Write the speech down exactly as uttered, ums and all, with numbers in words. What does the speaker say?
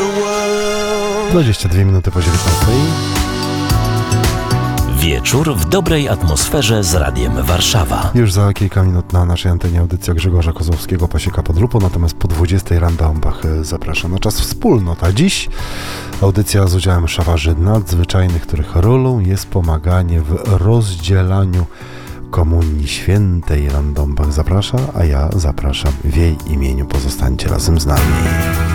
dwadzieścia dwie minuty po dziewiętnastej. Wieczór w dobrej atmosferze z Radiem Warszawa. Już za kilka minut na naszej antenie audycja Grzegorza Kozłowskiego Pasieka pod lupą, natomiast po dwudziestej Randa Ombach zapraszam na czas wspólnot. A dziś audycja z udziałem szawarzy nadzwyczajnych, których rolą jest pomaganie w rozdzielaniu Komunii Świętej. Randombach zaprasza, a ja zapraszam w jej imieniu. Pozostańcie razem z nami.